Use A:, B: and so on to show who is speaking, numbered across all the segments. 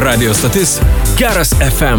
A: Radio stotis Geras FM.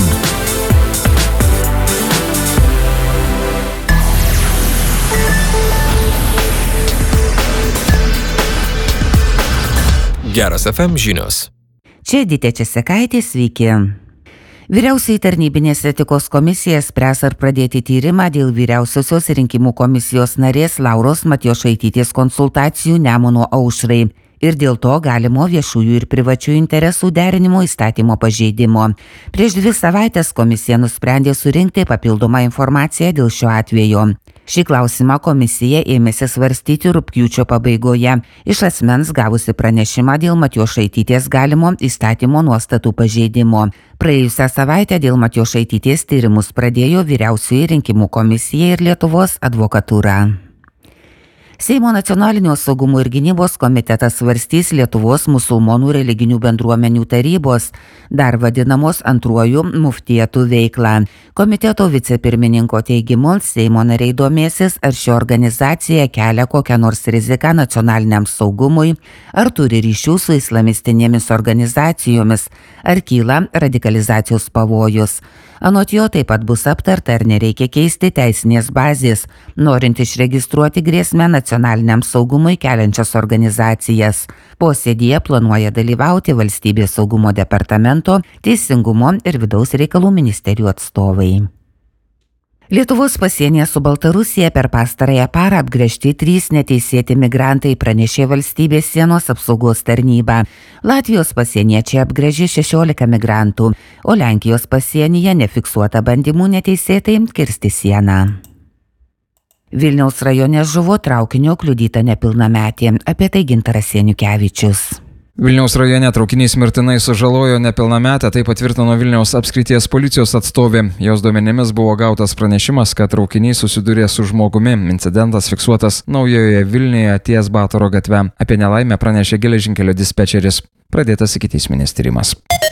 A: Geras FM žinios.
B: Čia Edita Česekaitė, sveiki. Vyriausioji tarnybinės etikos komisija spręs ar pradėti tyrimą dėl vyriausiosios rinkimų komisijos narės Lauros Matjošaitytės konsultacijų Nemuno aušrai ir dėl to galimo viešųjų ir privačių interesų derinimo įstatymo pažeidimo. Prieš 2 savaitės komisija nusprendė surinkti papildomą informaciją dėl šio atvejo. Šį klausimą komisija ėmėsi svarstyti rugpjūčio pabaigoje iš asmens gavusi pranešimą dėl Matjošaitytės galimo įstatymo nuostatų pažeidimo. Praėjusią savaitę dėl Matjošaitytės tyrimus pradėjo Vyriausioji rinkimų komisija ir Lietuvos advokatūra. Seimo nacionalinio saugumo ir gynybos komitetas svarstys Lietuvos musulmonų religinių bendruomenių tarybos, dar vadinamos antruoju muftietų veiklą. Komiteto vicepirmininko teigimu, Seimo nariai domėsis, ar ši organizacija kelia kokią nors riziką nacionaliniam saugumui, ar turi ryšių su islamistinėmis organizacijomis, ar kyla radikalizacijos pavojus. Anot jo taip pat bus aptarta, ar nereikia keisti teisinės bazės, norint išregistruoti grėsmę nacionaliniam saugumui keliančias organizacijas. Posėdyje planuoja dalyvauti Valstybės saugumo departamento, Teisingumo ir Vidaus reikalų ministerijų atstovai. Lietuvos pasienyje su Baltarusija per pastarąją parą apgręžti 3 neteisėti migrantai, pranešė Valstybės sienos apsaugos tarnyba. Latvijos pasieniečiai apgręžė 16 migrantų, o Lenkijos pasienyje nefiksuota bandymų neteisėtai kirsti sieną. Vilniaus rajone žuvo traukinio kliudyta nepilnametė, apie tai Gintaras Janukevičius.
C: Vilniaus rajone traukinys mirtinai sužalojo nepilnametę, tai patvirtino Vilniaus apskrities policijos atstovė. Jos duomenimis buvo gautas pranešimas, kad traukinys susidūrė su žmogumi. Incidentas fiksuotas Naujojoje Vilniuje ties Batoro gatve. Apie nelaimę pranešė geležinkelio dispečeris. Pradėtas ikiteisminis tyrimas.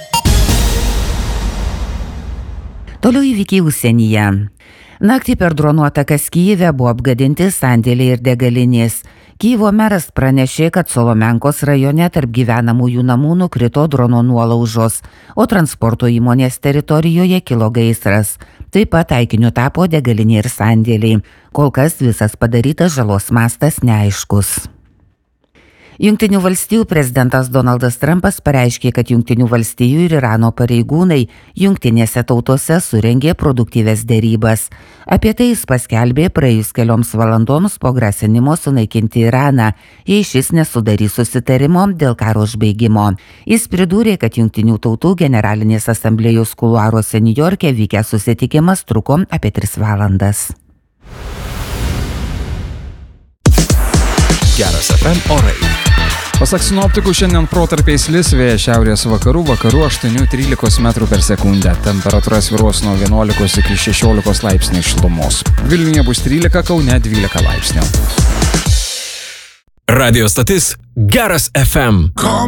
B: Toliau įvykiai užsienyje. Naktį per dronų atakas Kyjive buvo apgadinti sandėliai ir degalinės. Kyjivo meras pranešė, kad Solomenkos rajone tarp gyvenamųjų namų nukrito drono nuolaužos, o transporto įmonės teritorijoje kilo gaisras. Taip pat taikiniu tapo degalinė ir sandėliai. Kol kas visas padarytas žalos mastas neaiškus. Jungtinių valstijų prezidentas Donaldas Trumpas pareiškė, kad Jungtinių valstijų ir Irano pareigūnai Jungtinėse tautose surengė produktyves derybas. Apie tai jis paskelbė praėjus kelioms valandoms po grasinimo sunaikinti Iraną, jei šis nesudarys susitarimo dėl karo užbaigimo. Jis pridūrė, kad Jungtinių tautų generalinės asamblėjos kuluaruose Niujorke vykęs susitikimas truko apie 3 valandas.
A: Geras FM orai.
C: Pasak sinoptikų, šiandien protarpiais lis, vėjas šiaurės vakarų 8-13 metrų per sekundę. Temperatūra svyruos nuo 11 iki 16 laipsnių šilumos. Vilniuje bus 13, Kaune 12 laipsnių.
A: Radio stotis Geras FM.